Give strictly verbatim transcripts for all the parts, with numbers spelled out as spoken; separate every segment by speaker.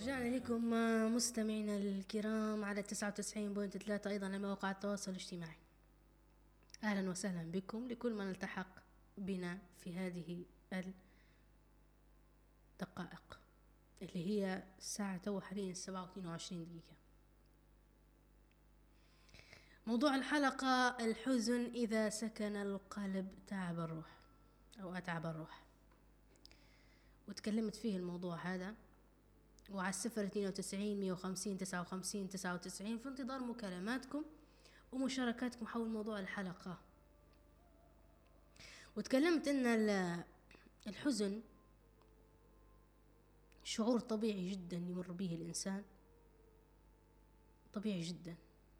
Speaker 1: ورجعنا لكم مستمعينا الكرام على تسعة وتسعين فاصلة ثلاثة أيضا على مواقع التواصل الاجتماعي. أهلا وسهلا بكم لكل من التحق بنا في هذه الدقائق اللي هي الساعة تو حاليا سبعة واثنين وعشرين دقيقة. موضوع الحلقة: الحزن إذا سكن القلب تعب الروح أو أتعب الروح. وتكلمت فيه الموضوع هذا وعلى الصفر اثنين وتسعين مية وخمسين تسعة وخمسين تسعة وتسعين في انتظار مكالماتكم ومشاركاتكم حول موضوع الحلقة. وتكلمت ان الحزن شعور طبيعي جدا يمر به الإنسان، طبيعي جدا،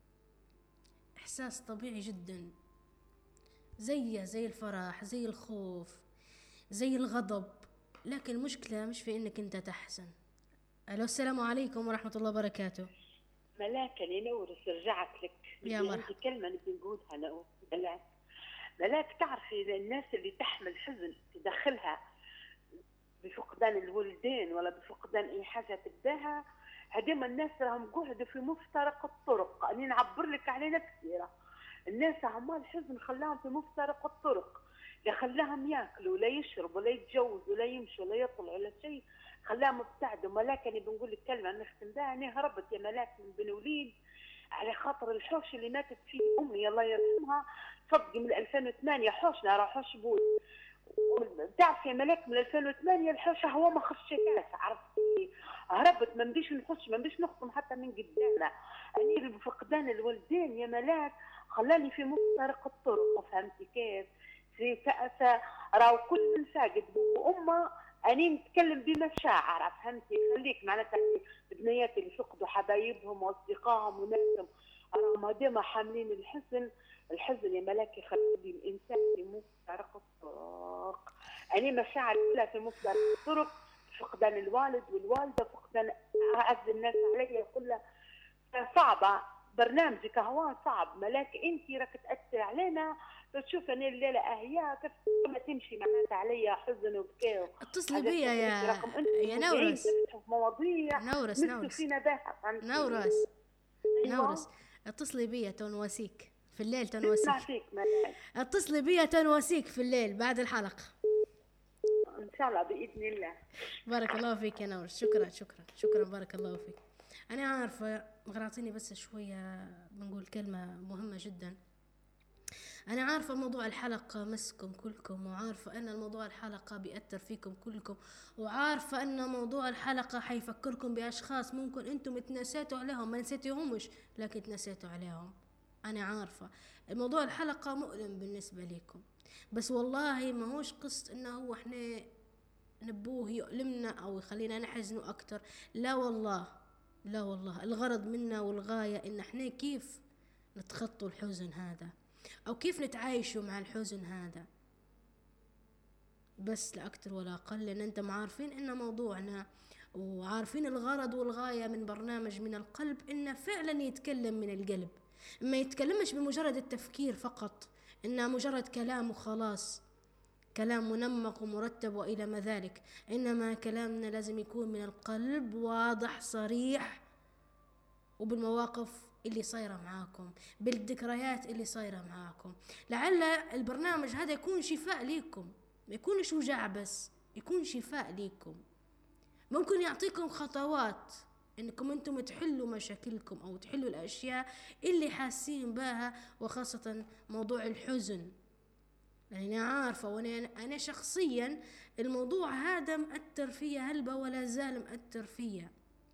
Speaker 1: إحساس طبيعي جدا، زي زي الفرح، زي الخوف، زي الغضب. لكن المشكلة مش في انك انت تحزن. الو، السلام عليكم ورحمة الله وبركاته.
Speaker 2: ملاك نورس، رجعت لك.
Speaker 1: يا مرحبا.
Speaker 2: عندي كلمة نبي نقولها نورس. ملاك ملاك تعرفي الناس اللي تحمل حزن في داخلها بفقدان الولدين ولا بفقدان اي حاجة تبداها، هديما الناس راهم قعدوا في مفترق الطرق. أنا نعبر لك علينا كثيرة. الناس عمال حزن خلاهم في مفترق الطرق، لا خلاهم ياكلوا لا يشربوا لا يتجوزوا لا يمشوا لا يطلعوا لا شيء، خلاهم ابتعدوا. ملاك انا بنقول لك كلمه نختم بها. انا هربت يا ملاك من بن وليد على خاطر الحوش اللي ماتت فيه امي الله يرحمها، صدقي من ألفين وثمانية حوشنا راه حوش بود. تعرفي يا ملاك من ألفين وثمانية الحوش هو ما خشيتهاش، عرفتي؟ هربت، ما نبيش نخش، ما نبيش نخصم حتى من قدامنا. اني بفقدان الولدين يا ملاك خلاني في مفترق الطرق، فهمتي كيف؟ في كأسة راهو كل فاقد وأمه. أنا نتكلم بمشاعر، فهمتي؟ خليك معناتها البنيات اللي فقدوا حبايبهم وأصدقائهم وناسهم راهم هذوما حاملين الحزن. الحزن يا ملاك يخلي الإنسان في مفترق الطرق. أنا مشاعر كلها في مفترق الطرق، فقدان الوالد والوالدة، فقدان أعز الناس عليا كلها صعبة. برنامجك هو صعب ملاك، انت راك تاثر علينا. تشوف انا الليله اهيا كيف ما تمشي معناتها عليا حزن وبكاء.
Speaker 1: اتصلي بيا يا يا نورس.
Speaker 2: مواضيع
Speaker 1: نورس نورس
Speaker 2: فينا بها
Speaker 1: نورس
Speaker 2: أيوة.
Speaker 1: نورس اتصلي بيا تنواسيك في الليل، تنواسيك.
Speaker 2: فيك ملاك.
Speaker 1: اتصلي بيا تنواسيك في الليل بعد الحلقه
Speaker 2: ان شاء الله باذن الله.
Speaker 1: بارك الله فيك يا نورس. شكرا شكرا شكرا بارك الله فيك. أنا عارفة غراطيني بس شوية بنقول كلمة مهمة جدا. أنا عارفة موضوع الحلقة مسكم كلكم، وعارفة أن الموضوع الحلقة بيأثر فيكم كلكم، وعارفة أن موضوع الحلقة حيفكركم بأشخاص ممكن أنتم تنسيتوا عليهم، ما نسيتوهمش لكن تنسيتوا عليهم. أنا عارفة الموضوع الحلقة مؤلم بالنسبة لكم، بس والله ما هوش قصة أنه هو إحنا نبوه يؤلمنا أو يخلينا نحزنوا أكتر. لا والله، لا والله، الغرض منا والغاية إن احنا كيف نتخطوا الحزن هذا أو كيف نتعايشوا مع الحزن هذا، بس لا أكتر ولا أقل. لأن أنتم عارفين إن موضوعنا وعارفين الغرض والغاية من برنامج من القلب إنه فعلا يتكلم من القلب، ما يتكلمش بمجرد التفكير فقط، إنه مجرد كلام وخلاص، كلام منمق ومرتب وإلى ما ذلك. إنما كلامنا لازم يكون من القلب، واضح صريح، وبالمواقف اللي صايرة معاكم، بالذكريات اللي صايرة معاكم. لعل البرنامج هذا يكون شفاء ليكم، ما يكونش وجع بس، يكون شفاء ليكم. ممكن يعطيكم خطوات انكم انتم تحلوا مشاكلكم او تحلوا الاشياء اللي حاسين بها، وخاصة موضوع الحزن. يعني أنا عارفة وأنا أنا شخصيا الموضوع هذا مأثر فيا هلبة ولا زال مأثر فيا.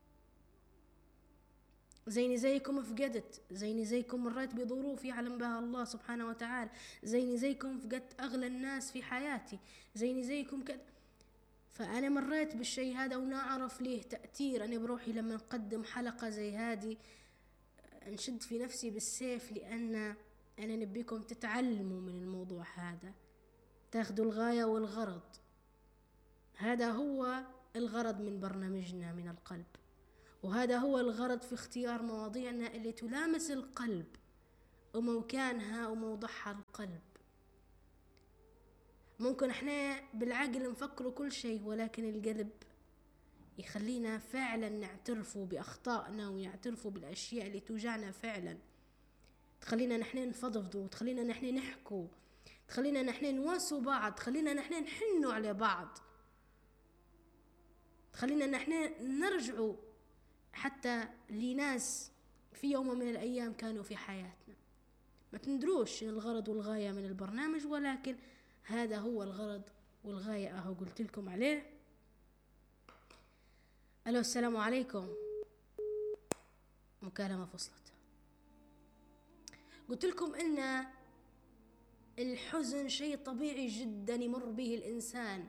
Speaker 1: زيني زيكم فقدت، زيني زيكم مريت بظروف يعلم بها الله سبحانه وتعالى، زيني زيكم فقدت أغلى الناس في حياتي، زيني زيكم كده. فأنا مريت بالشيء هذا ونعرف ليه تأثير. أنا بروحي لما نقدم حلقة زي هذه نشد في نفسي بالسيف، لأن أنا نبيكم تتعلموا من الموضوع هذا، تاخدوا الغاية والغرض. هذا هو الغرض من برنامجنا من القلب، وهذا هو الغرض في اختيار مواضيعنا اللي تلامس القلب ومكانها وموضعها القلب. ممكن احنا بالعقل نفكروا كل شيء، ولكن القلب يخلينا فعلا نعترفوا بأخطائنا ونعترفوا بالأشياء اللي توجعنا فعلا، تخلينا نحن نفضفضوا، تخلينا نحن نحكوا، تخلينا نحن نواسوا بعض، تخلينا نحن نحنوا على بعض، تخلينا نحن نرجعوا حتى لناس في يوم من الأيام كانوا في حياتنا. ما تندروش الغرض والغاية من البرنامج، ولكن هذا هو الغرض والغاية أهو قلت لكم عليه. ألو السلام عليكم. مكالمة فصلت. قلت لكم إن الحزن شيء طبيعي جدا يمر به الإنسان.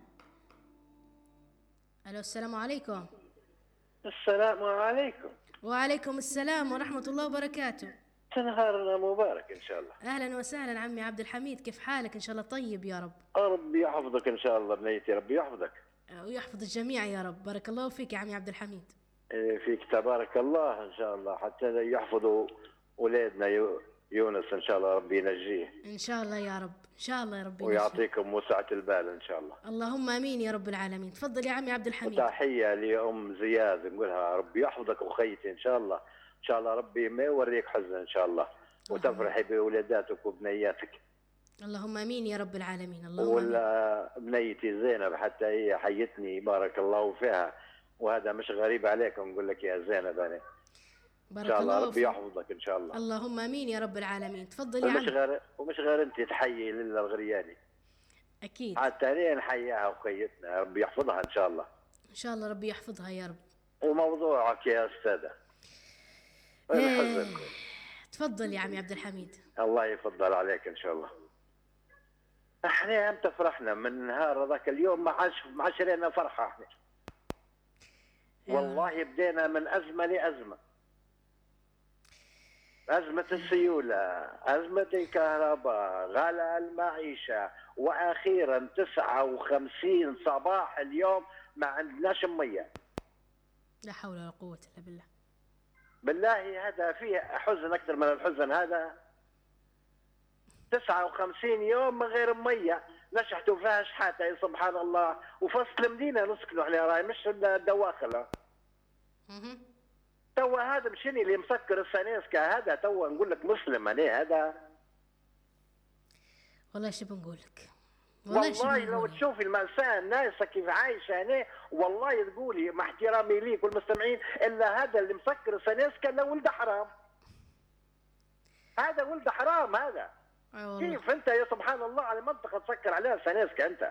Speaker 1: ألو السلام عليكم.
Speaker 3: السلام عليكم.
Speaker 1: وعليكم السلام ورحمة الله وبركاته.
Speaker 3: نهارنا مبارك إن شاء الله.
Speaker 1: أهلا وسهلا عمي عبد الحميد، كيف حالك؟ إن شاء الله طيب يا رب.
Speaker 3: ربي يحفظك إن شاء الله بنيتي، ربي يحفظك
Speaker 1: ويحفظ الجميع يا رب. بارك الله فيك يا عمي عبد الحميد.
Speaker 3: فيك تبارك الله إن شاء الله، حتى يحفظوا أولادنا يونس إن شاء الله ربي ينجيه
Speaker 1: إن شاء الله يا رب، إن شاء الله يا رب
Speaker 3: ويعطيكم وسعة البال إن شاء الله.
Speaker 1: اللهم آمين يا رب العالمين. تفضل يا عمي عبد الحميد.
Speaker 3: وتحية لأم زياد نقولها ربي يحفظك وخيتي إن شاء الله، إن شاء الله ربي ما يوريك حزن إن شاء الله، وتفرحي بولاداتك وبنياتك.
Speaker 1: اللهم امين يا رب العالمين. اللهم
Speaker 3: ولا بنيتي زينب حتى هي حيتني بارك الله فيها، وهذا مش غريب عليك نقول لك يا زينب انا
Speaker 1: بارك
Speaker 3: ان شاء الله
Speaker 1: الله
Speaker 3: ربي يحفظك ان شاء الله.
Speaker 1: اللهم امين يا رب العالمين. تفضل يا
Speaker 3: ومش
Speaker 1: عم.
Speaker 3: غير ومش غير انت تحيي لله الغرياني
Speaker 1: اكيد،
Speaker 3: حتى انا نحييها وخيتنا ربي يحفظها ان شاء الله.
Speaker 1: ان شاء الله ربي يحفظها يا رب.
Speaker 3: وموضوعك يا استاذه الحزن.
Speaker 1: تفضل يا عمي عبد الحميد.
Speaker 3: الله يفضل عليك ان شاء الله. احنا امتى فرحنا من نهار ذاك اليوم؟ ما عادش ما عادش لنا فرحه احنا. والله بدينا من ازمه لازمه، ازمه السيوله، ازمه الكهرباء، غلاء المعيشه، واخيرا تسعة وخمسين صباح اليوم ما عندناش ميه.
Speaker 1: لا حول ولا قوه الا بالله.
Speaker 3: بالله هذا فيه حزن اكثر من الحزن هذا. تسعة وخمسين يوم من غير ميه، نشحتوا فيها شحاته سبحان الله، وفصل مدينه نسكنوا احنا راي مش الدواخل.
Speaker 1: اها
Speaker 3: توا هذا مشيني اللي مسكر السانيسكا هذا توا نقول لك مسلم انا هذا.
Speaker 1: والله شو بنقول لك؟
Speaker 3: والله, والله لو تشوفي المأساة الناس كيف عايشه هنا والله تقولي مع احترامي ليك والمستمعين الا هذا اللي مسكر السانيسكا لا ولد حرام. هذا ولد حرام هذا.
Speaker 1: أيوة
Speaker 3: كيف انت يا سبحان الله على منطقه تسكر عليها سانيسكا انت؟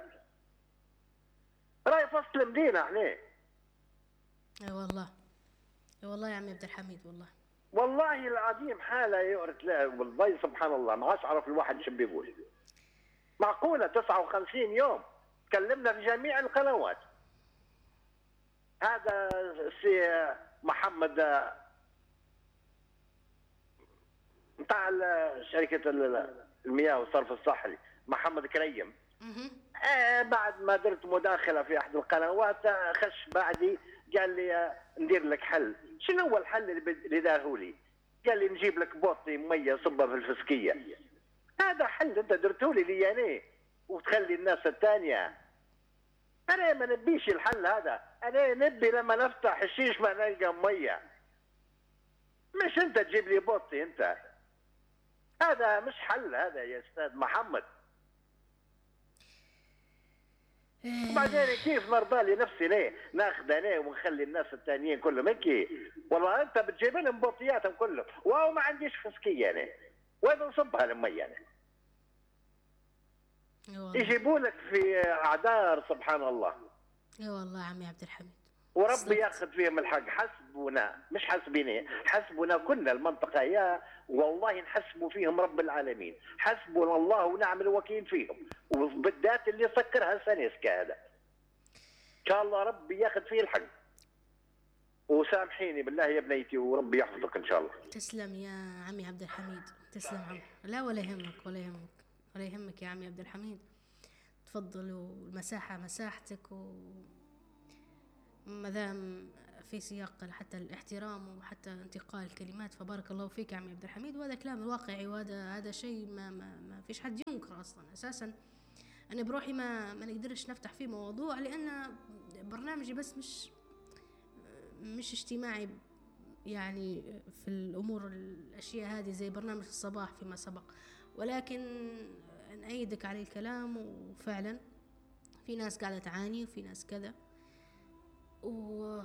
Speaker 3: راي فصل مدينه احنا.
Speaker 1: اي أيوة والله اي والله يا عمي عبد الحميد والله
Speaker 3: والله العظيم حاله يورث لها والله سبحان الله ما عادش عرف الواحد شو بيقول. معقوله تسعة وخمسين يوم تكلمنا في جميع القنوات. هذا السي محمد بتاع شركه المياه والصرف الصحي محمد كريم آه بعد ما درت مداخله في احد القنوات خش بعدي قال لي ندير لك حل. شنو هو الحل اللي داره لي؟ قال لي نجيب لك بوطي ميه صبها في الفسكيه. هذا حل انت درته لي لي انا وتخلي الناس الثانيه. انا ما نبيش الحل هذا، انا نبي لما نفتح الشيش ما نلقى ميه، مش انت تجيب لي بوطي انت. هذا مش حل هذا يا استاذ محمد. وبعدين كيف نرضى لنفسي ليه؟ ناخذ انا ونخلي الناس الثانيين كلهم هيك؟ والله انت بتجيب لهم بوطياتهم كلهم، واو ما عنديش فسكيه انا، وين نصبها الميه انا؟ يجيبوا لك في اعذار سبحان الله.
Speaker 1: اي والله يا عمي عبد الحميد.
Speaker 3: وربي ياخذ فيهم الحق. حسبنا مش حسبيني، حسبنا كنا المنطقه يا والله نحسبوا فيهم رب العالمين. حسبنا الله ونعم الوكيل فيهم، وبالذات اللي سكرها سانيسكا هذا. ان شاء الله ربي ياخذ فيه الحق. وسامحيني بالله يا بنيتي وربي يحفظك ان شاء الله.
Speaker 1: تسلم يا عمي عبد الحميد، تسلم عمي. لا ولا يهمك ولا يهمك ولا يهمك يا عمي عبد الحميد. تفضل، والمساحه مساحتك، و مادام في سياق حتى الاحترام وحتى انتقاء الكلمات فبارك الله فيك يا عمي عبد الحميد. وهذا كلام الواقعي، وهذا هذا شيء ما ما ما فيش حد ينكر اصلا. اساسا انا بروحي ما ما نقدرش نفتح فيه موضوع لان برنامجي بس مش مش اجتماعي يعني في الأمور الأشياء هذه زي برنامج الصباح فيما سبق، ولكن نأيدك على الكلام. وفعلا في ناس قاعدة تعاني وفي ناس كذا، و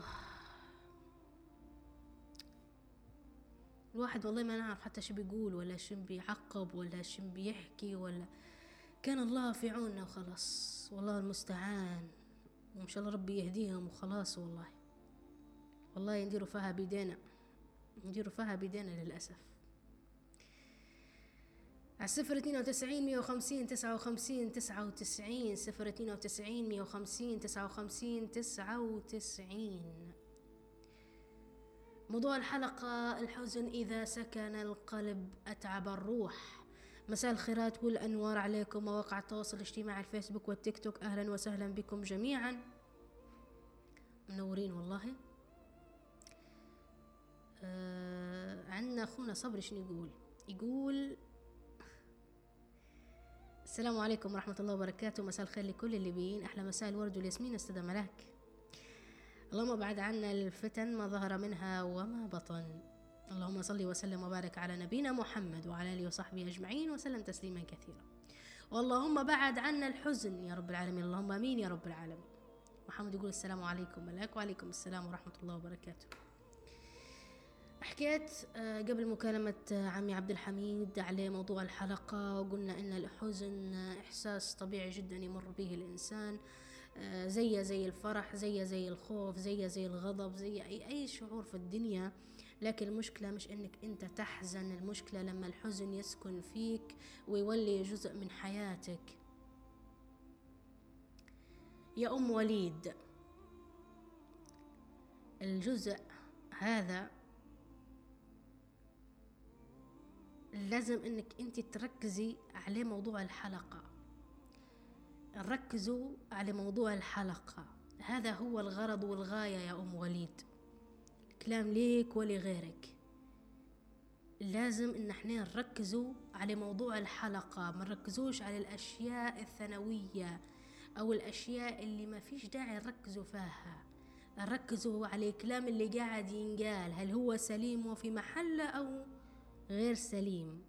Speaker 1: الواحد والله ما نعرف حتى شو بيقول ولا شو بيعقب ولا شو بيحكي، ولا كان الله في عوننا وخلاص. والله المستعان، وإن شاء الله ربي يهديهم وخلاص. والله والله نديروا فيها بيدينا، نديروا فيها بيدينا للأسف. على صفر اثنين وتسعين مية وخمسين تسعة وخمسين تسعة وتسعين، صفر اثنين وتسعين مية وخمسين تسعة وخمسين تسعة وتسعين. موضوع الحلقة: الحزن إذا سكن القلب أتعب الروح. مساء الخيرات والأنوار عليكم مواقع التواصل الاجتماعي الفيسبوك والتيك توك، أهلا وسهلا بكم جميعا، منورين والله. آه عندنا أخونا صبري شنو يقول؟ يقول السلام عليكم ورحمة الله وبركاته، مساء الخير لكل اللي بيين، أحلى مساء الورد والياسمين أستاذ ملاك. اللهم بعد عنا الفتن ما ظهر منها وما بطن. اللهم صل وسلم وبارك على نبينا محمد وعلى آله وصحبه أجمعين وسلم تسليما كثيرا. واللهم بعد عنا الحزن يا رب العالمين، اللهم آمين يا رب العالمين. محمد يقول السلام عليكم ملاك. وعليكم السلام ورحمة الله وبركاته. حكيت قبل مكالمة عمي عبد الحميد على موضوع الحلقة، وقلنا إن الحزن إحساس طبيعي جدا يمر به الإنسان، زي زي الفرح، زي زي الخوف، زي زي الغضب، زي أي أي شعور في الدنيا. لكن المشكلة مش إنك أنت تحزن، المشكلة لما الحزن يسكن فيك ويولي جزء من حياتك. يا أم وليد، الجزء هذا لازم إنك أنت تركزي عليه. موضوع الحلقة، ركزوا على موضوع الحلقة، هذا هو الغرض والغاية يا أم وليد. كلام ليك ولغيرك، لازم إن احنا نركزوا على موضوع الحلقة، ما نركزوش على الأشياء الثانوية أو الأشياء اللي ما فيش داعي نركزوا فيها. ركزوا على الكلام اللي قاعد ينقال، هل هو سليم وفي محله أو غير سليم.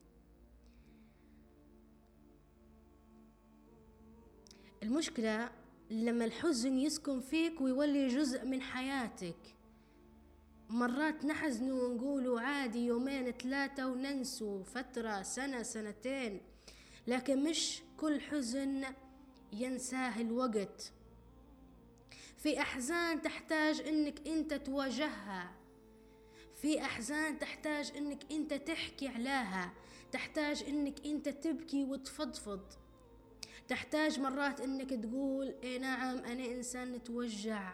Speaker 1: المشكلة لما الحزن يسكن فيك ويولي جزء من حياتك. مرات نحزن ونقولوا عادي يومين ثلاثة وننسوا، فترة سنة سنتين، لكن مش كل حزن ينساه الوقت. في أحزان تحتاج إنك أنت تواجهها، في أحزان تحتاج إنك أنت تحكي عليها، تحتاج إنك أنت تبكي وتفضفض، تحتاج مرات إنك تقول إيه نعم أنا إنسان نتوجع،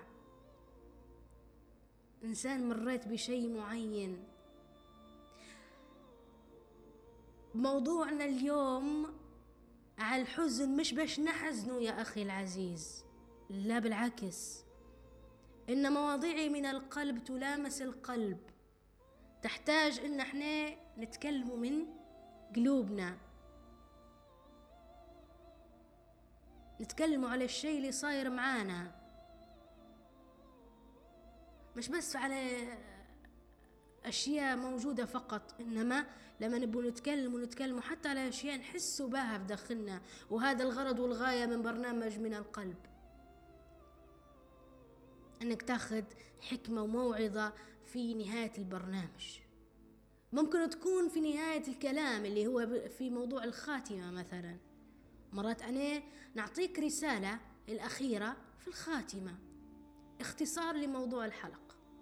Speaker 1: إنسان مريت بشيء معين. موضوعنا اليوم على الحزن، مش باش نحزنوا يا أخي العزيز، لا بالعكس، إن مواضيعي من القلب تلامس القلب، تحتاج إن احنا نتكلموا من قلوبنا، نتكلموا على الشيء اللي صاير معانا، مش بس على أشياء موجودة فقط، إنما لما نبغوا نتكلم ونتكلموا حتى على أشياء نحسوا بها في داخلنا. وهذا الغرض والغاية من برنامج من القلب، أنك تاخذ حكمة وموعظة في نهاية البرنامج. ممكن تكون في نهاية الكلام اللي هو في موضوع الخاتمة مثلا، مرات أنا نعطيك رسالة الأخيرة في الخاتمة، اختصار لموضوع الحلقة.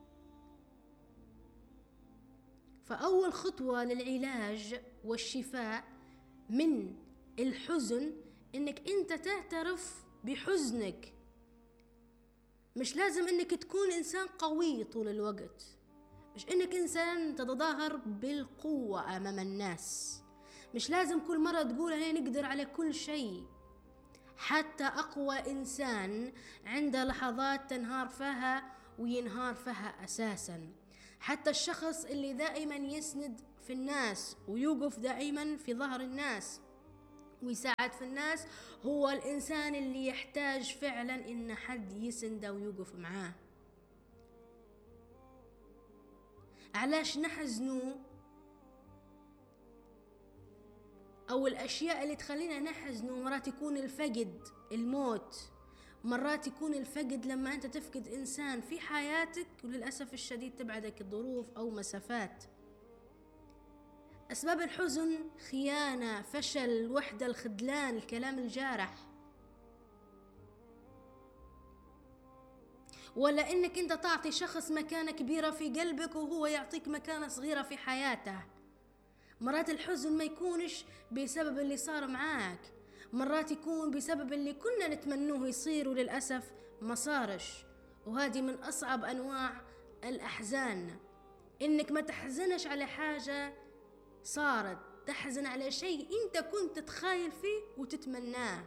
Speaker 1: فأول خطوة للعلاج والشفاء من الحزن إنك أنت تعترف بحزنك. مش لازم إنك تكون إنسان قوي طول الوقت، مش إنك إنسان تتظاهر بالقوة أمام الناس، مش لازم كل مرة تقول أنا نقدر على كل شيء. حتى أقوى إنسان عنده لحظات تنهار فيها وينهار فيها أساساً. حتى الشخص اللي دائما يسند في الناس ويوقف دائما في ظهر الناس ويساعد في الناس، هو الإنسان اللي يحتاج فعلا إن حد يسنده ويوقف معاه. علاش نحزنوا، أو الأشياء اللي تخلينا نحزنوا مرات يكون الفقد، الموت. مرات يكون الفقد لما أنت تفقد إنسان في حياتك، وللأسف الشديد تبعدك الظروف أو مسافات. أسباب الحزن: خيانة، فشل، وحدة، الخذلان، الكلام الجارح. ولا إنك أنت تعطي شخص مكانة كبيرة في قلبك وهو يعطيك مكانة صغيرة في حياته. مرات الحزن ما يكونش بسبب اللي صار معاك، مرات يكون بسبب اللي كنا نتمنوه يصير وللأسف ما صارش. وهذه من أصعب أنواع الأحزان، إنك ما تحزنش على حاجة صارت، تحزن على شيء أنت كنت تتخيل فيه وتتمناه.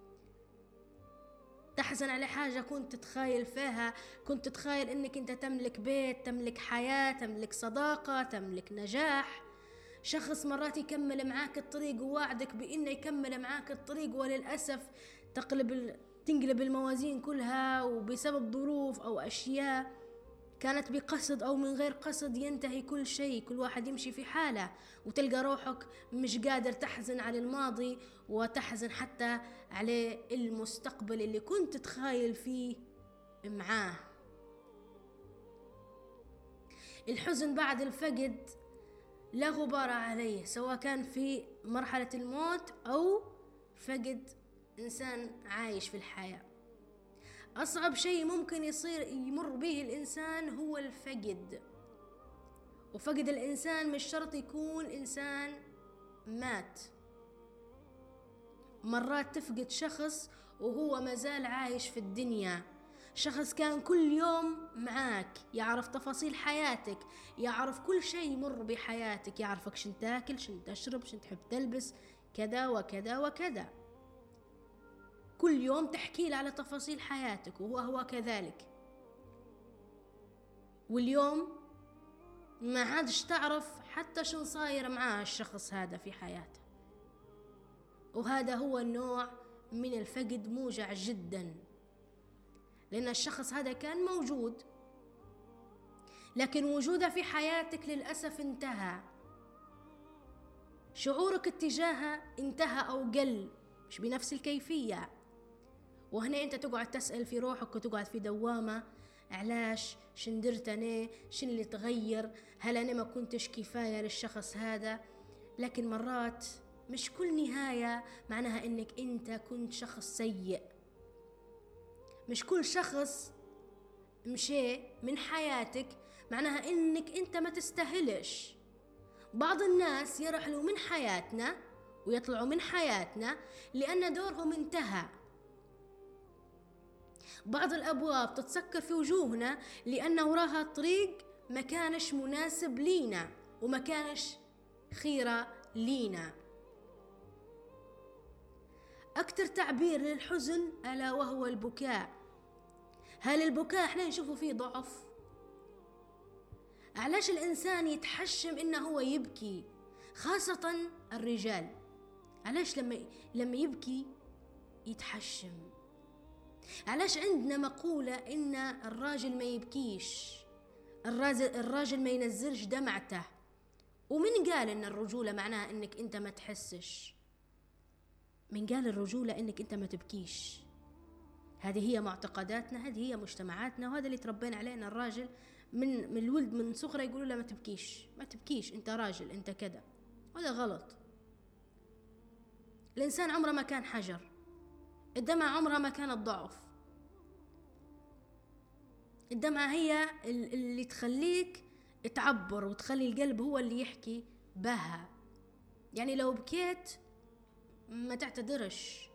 Speaker 1: تحزن على حاجة كنت تتخيل فيها، كنت تتخيل إنك أنت تملك بيت، تملك حياة، تملك صداقة، تملك نجاح. شخص مرات يكمل معاك الطريق ووعدك بإنه يكمل معاك الطريق، وللأسف تقلب تنقلب الموازين كلها، وبسبب ظروف أو أشياء كانت بقصد أو من غير قصد ينتهي كل شيء، كل واحد يمشي في حاله، وتلقى روحك مش قادر تحزن على الماضي وتحزن حتى على المستقبل اللي كنت تخايل فيه معاه. الحزن بعد الفقد لا غبار عليه، سواء كان في مرحلة الموت أو فقد إنسان عايش في الحياة. أصعب شيء ممكن يصير يمر به الإنسان هو الفقد. وفقد الإنسان مش شرط يكون إنسان مات، مرات تفقد شخص وهو مازال عايش في الدنيا، شخص كان كل يوم معاك، يعرف تفاصيل حياتك، يعرف كل شيء يمر بحياتك، يعرفك شن تاكل، شن تشرب، شن تحب تلبس، كذا وكذا وكذا. كل يوم تحكي له على تفاصيل حياتك وهو هو كذلك. واليوم ما عادش تعرف حتى شن صاير معاه الشخص هذا في حياته. وهذا هو النوع من الفقد موجع جدا، لأن الشخص هذا كان موجود، لكن وجوده في حياتك للأسف انتهى، شعورك اتجاهه انتهى أو قل، مش بنفس الكيفية. وهنا أنت تقعد تسأل في روحك وتقعد في دوامة، علاش؟ شن درت أنا؟ شن اللي تغير؟ هل أنا ما كنتش كفاية للشخص هذا؟ لكن مرات مش كل نهاية معناها إنك أنت كنت شخص سيء. مش كل شخص مشي من حياتك معناها إنك أنت ما تستاهلش. بعض الناس يرحلوا من حياتنا ويطلعوا من حياتنا لأن دورهم انتهى. بعض الأبواب تتسكر في وجوهنا لأن وراها طريق ما كانش مناسب لينا وما كانش خيرة لينا. أكتر تعبير للحزن ألا وهو البكاء. هل البكاء احنا نشوفه فيه ضعف؟ علاش الإنسان يتحشم إنه هو يبكي، خاصة الرجال؟ علاش لما لما يبكي يتحشم؟ علاش عندنا مقولة إن الراجل ما يبكيش، الراجل, الراجل ما ينزلش دمعته؟ ومن قال إن الرجولة معناها إنك أنت ما تحسش؟ من قال الرجولة إنك أنت ما تبكيش؟ هذه هي معتقداتنا، هذه هي مجتمعاتنا، وهذا اللي تربينا عليه. إن الراجل من من الولد من صغره يقولوا له ما تبكيش، ما تبكيش، أنت راجل، أنت كذا. وهذا غلط. الإنسان عمره ما كان حجر، الدمعة عمرها ما كانت ضعف. الدمعة هي اللي تخليك تعبر وتخلي القلب هو اللي يحكي بها. يعني لو بكيت ما تعتذرش،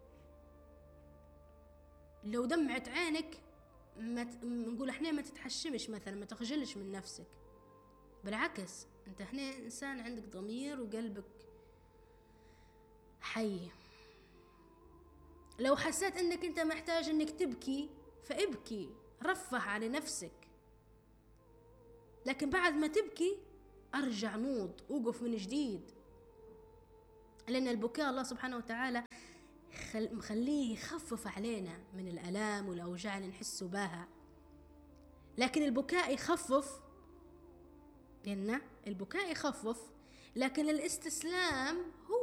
Speaker 1: لو دمعت عينك ما ت... نقول احنا ما تتحشمش مثلا، ما تخجلش من نفسك، بالعكس انت هنا انسان عندك ضمير وقلبك حي. لو حسيت انك انت محتاج انك تبكي فابكي، رفه على نفسك، لكن بعد ما تبكي ارجع نوض، اوقف من جديد. لأن البكاء الله سبحانه وتعالى مخليه يخفف علينا من الألام والأوجاع اللي نحس بها. لكن البكاء يخفف لأن البكاء يخفف، لكن الاستسلام هو